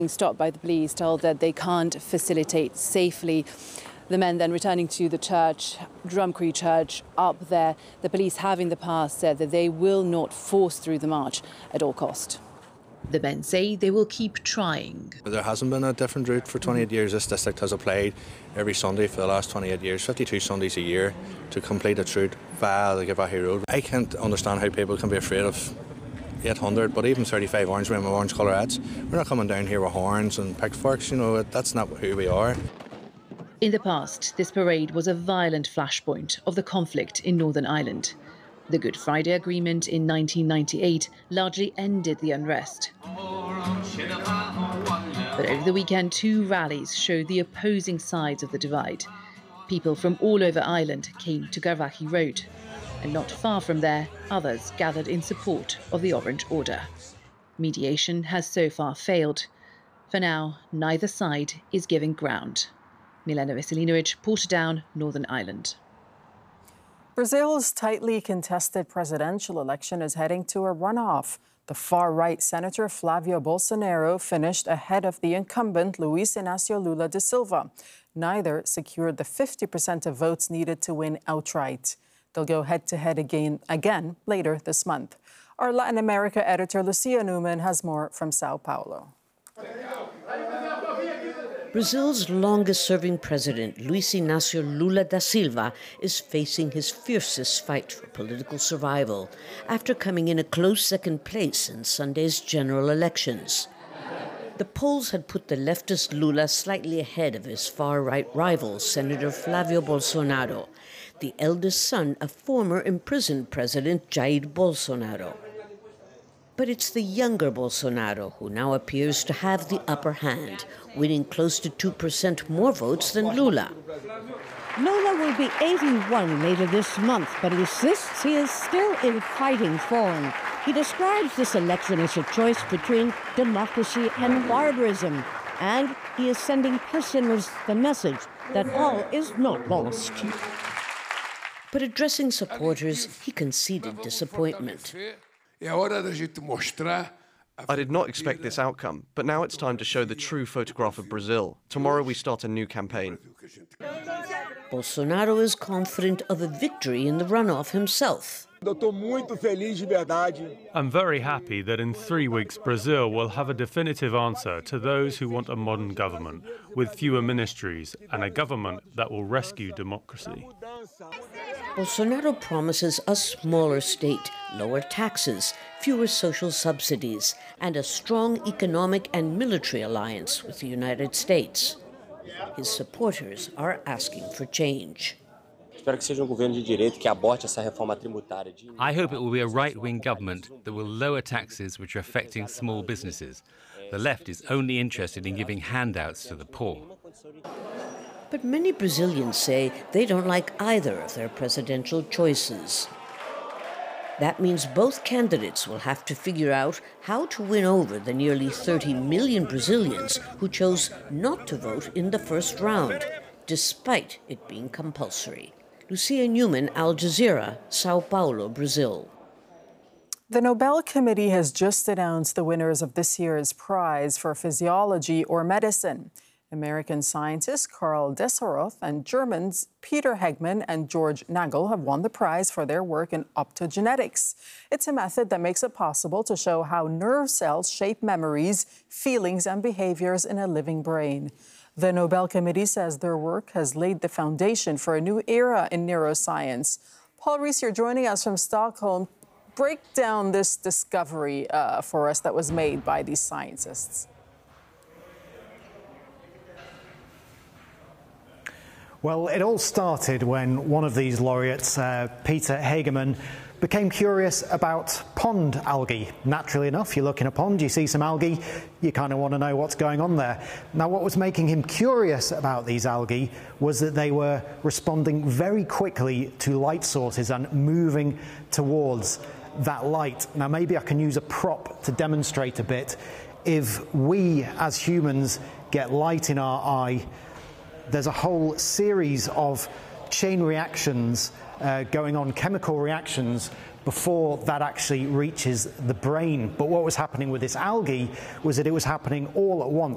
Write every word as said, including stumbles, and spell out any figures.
Stopped by the police, told that they can't facilitate safely. The men then returning to the church, Drumcree Church, up there. The police have in the past said that they will not force through the march at all cost. The men say they will keep trying. There hasn't been a different route for twenty-eight years. This district has applied every Sunday for the last twenty-eight years, fifty-two Sundays a year, to complete its route via the Gavahi Road. I can't understand how people can be afraid of eight hundred, but even thirty-five orange men with orange colourettes. We're not coming down here with horns and pitchforks, you know, that's not who we are. In the past, this parade was a violent flashpoint of the conflict in Northern Ireland. The Good Friday Agreement in nineteen ninety-eight largely ended the unrest. But over the weekend, two rallies showed the opposing sides of the divide. People from all over Ireland came to Gavahi Road. And not far from there, others gathered in support of the Orange Order. Mediation has so far failed. For now, neither side is giving ground. Milena Veselinovic, Portadown, Northern Ireland. Brazil's tightly contested presidential election is heading to a runoff. The far-right Senator Flávio Bolsonaro finished ahead of the incumbent Luiz Inácio Lula da Silva. Neither secured the fifty percent of votes needed to win outright. They'll go head-to-head again, again later this month. Our Latin America editor, Lucia Newman, has more from Sao Paulo. Brazil's longest-serving president, Luiz Inácio Lula da Silva, is facing his fiercest fight for political survival after coming in a close second place in Sunday's general elections. The polls had put the leftist Lula slightly ahead of his far-right rival, Senator Flávio Bolsonaro, the eldest son of former imprisoned President Jair Bolsonaro. But it's the younger Bolsonaro who now appears to have the upper hand, winning close to two percent more votes than Lula. Lula will be eighty-one later this month, but insists he is still in fighting form. He describes this election as a choice between democracy and barbarism, and he is sending pessimists the message that all is not lost. But addressing supporters, he conceded disappointment. I did not expect this outcome, but now it's time to show the true photograph of Brazil. Tomorrow we start a new campaign. Bolsonaro is confident of a victory in the runoff himself. I'm very happy that in three weeks Brazil will have a definitive answer to those who want a modern government with fewer ministries and a government that will rescue democracy. Bolsonaro promises a smaller state, lower taxes, fewer social subsidies, and a strong economic and military alliance with the United States. His supporters are asking for change. I hope it will be a right-wing government that will lower taxes which are affecting small businesses. The left is only interested in giving handouts to the poor. But many Brazilians say they don't like either of their presidential choices. That means both candidates will have to figure out how to win over the nearly thirty million Brazilians who chose not to vote in the first round, despite it being compulsory. Lucia Newman, Al Jazeera, Sao Paulo, Brazil. The Nobel Committee has just announced the winners of this year's prize for physiology or medicine. American scientists Karl Deseroth and Germans Peter Hegman and George Nagel have won the prize for their work in optogenetics. It's a method that makes it possible to show how nerve cells shape memories, feelings, and behaviors in a living brain. The Nobel Committee says their work has laid the foundation for a new era in neuroscience. Paul Rees, you're joining us from Stockholm. Break down this discovery uh, for us that was made by these scientists. Well, it all started when one of these laureates, uh, Peter Hageman, became curious about pond algae. Naturally enough, you look in a pond, you see some algae, you kind of want to know what's going on there. Now, what was making him curious about these algae was that they were responding very quickly to light sources and moving towards that light. Now, maybe I can use a prop to demonstrate a bit. If we, as humans, get light in our eye, there's a whole series of chain reactions uh, going on, chemical reactions, before that actually reaches the brain. But what was happening with this algae was that it was happening all at once.